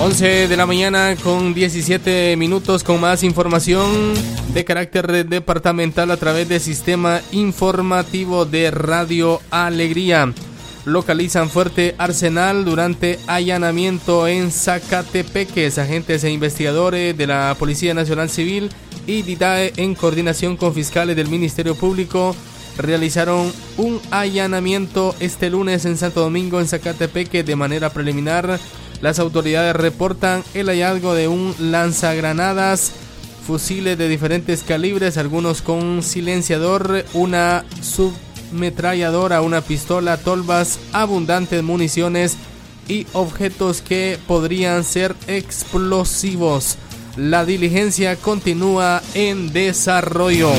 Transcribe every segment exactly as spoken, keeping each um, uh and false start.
once de la mañana con diecisiete minutos, con más información de carácter departamental a través del sistema informativo de Radio Alegría. Localizan fuerte arsenal durante allanamiento en Zacatepeques. Agentes e investigadores de la Policía Nacional Civil y D I D A E, en coordinación con fiscales del Ministerio Público, realizaron un allanamiento este lunes en Santo Domingo, en Zacatepeque. De manera preliminar, las autoridades reportan el hallazgo de un lanzagranadas, fusiles de diferentes calibres, algunos con silenciador, una submetralladora, una pistola, tolvas, abundantes municiones y objetos que podrían ser explosivos. La diligencia continúa en desarrollo.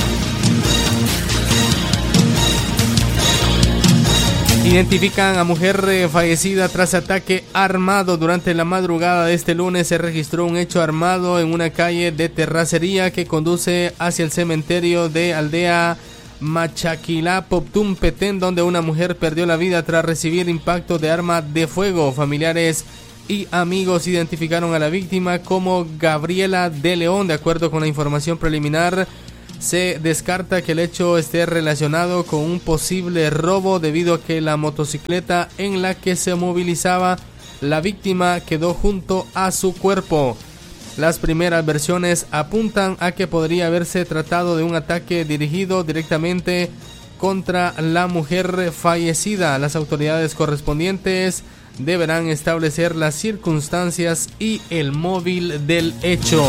Identifican a mujer fallecida tras ataque armado. Durante la madrugada de este lunes se registró un hecho armado en una calle de terracería que conduce hacia el cementerio de Aldea Machaquilá, Poptún, Petén, donde una mujer perdió la vida tras recibir impacto de arma de fuego. Familiares y amigos identificaron a la víctima como Gabriela de León. De acuerdo con la información preliminar, se descarta que el hecho esté relacionado con un posible robo, debido a que la motocicleta en la que se movilizaba la víctima quedó junto a su cuerpo. Las primeras versiones apuntan a que podría haberse tratado de un ataque dirigido directamente contra la mujer fallecida. Las autoridades correspondientes deberán establecer las circunstancias y el móvil del hecho.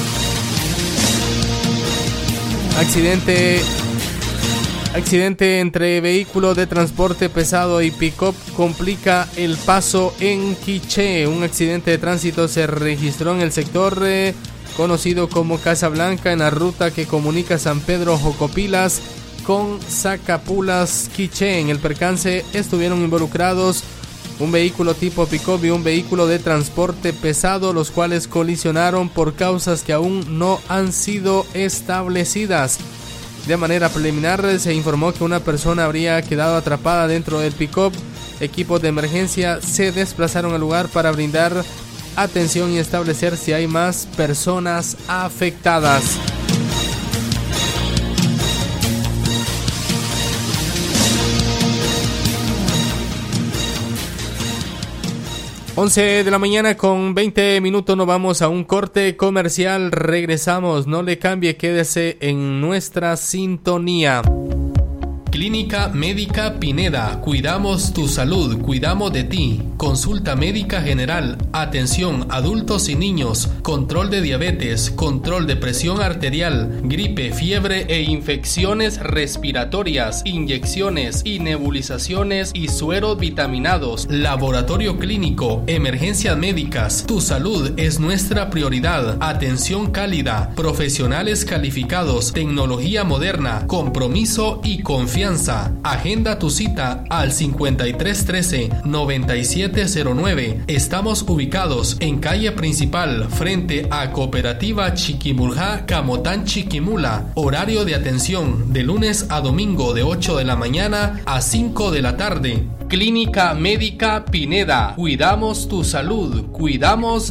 Accidente, accidente entre vehículo de transporte pesado y pick-up complica el paso en Quiché. Un accidente de tránsito se registró en el sector eh, conocido como Casablanca, en la ruta que comunica San Pedro Jocopilas con Zacapulas, Quiché. En el percance estuvieron involucrados un vehículo tipo pick-up y un vehículo de transporte pesado, los cuales colisionaron por causas que aún no han sido establecidas. De manera preliminar se informó que una persona habría quedado atrapada dentro del pick-up. Equipos de emergencia se desplazaron al lugar para brindar atención y establecer si hay más personas afectadas. once de la mañana con veinte minutos, nos vamos a un corte comercial. Regresamos, no le cambie, quédese en nuestra sintonía. Clínica Médica Pineda. Cuidamos tu salud, cuidamos de ti. Consulta médica general, atención adultos y niños, control de diabetes, control de presión arterial, gripe, fiebre e infecciones respiratorias, inyecciones y nebulizaciones y sueros vitaminados, laboratorio clínico, emergencias médicas. Tu salud es nuestra prioridad. Atención cálida, profesionales calificados, tecnología moderna, compromiso y confianza. Agenda tu cita al cincuenta y tres trece noventa y siete cero nueve. Estamos ubicados en calle principal frente a Cooperativa Chiquimulá, Camotán, Chiquimula. Horario de atención de lunes a domingo de ocho de la mañana a cinco de la tarde. Clínica Médica Pineda. Cuidamos tu salud, cuidamos